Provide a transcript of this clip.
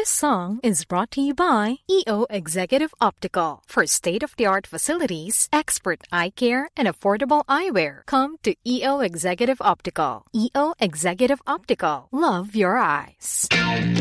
This song is brought to you by EO Executive Optical. For state-of-the-art facilities, expert eye care, and affordable eyewear, come to EO Executive Optical. EO Executive Optical. Love your eyes.